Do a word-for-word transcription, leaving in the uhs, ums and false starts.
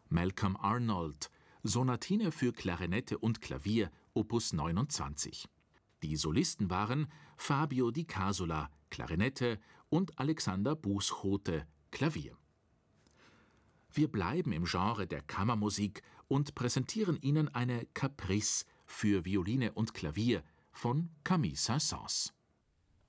Malcolm Arnold, Sonatine für Klarinette und Klavier, Opus neunundzwanzig. Die Solisten waren Fabio Di Casola, Klarinette, und Alexander Bußchote, Klavier. Wir bleiben im Genre der Kammermusik und präsentieren Ihnen eine Caprice für Violine und Klavier von Camille Saint-Saëns.